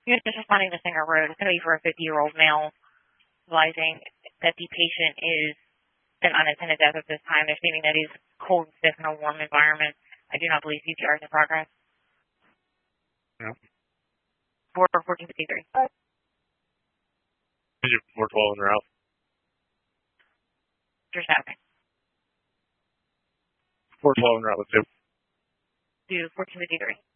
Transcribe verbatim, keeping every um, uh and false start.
You're just responding to Singer Road. It's going to be for a fifty-year-old male, realizing that the patient is an unattended death at this time. They're stating that he's cold and stiff in a warm environment. I do not believe C P R is in progress. Yeah. four fourteen fifty-three. four twelve en route. Just happening. four twelve en route with two. To fourteen fifty-three.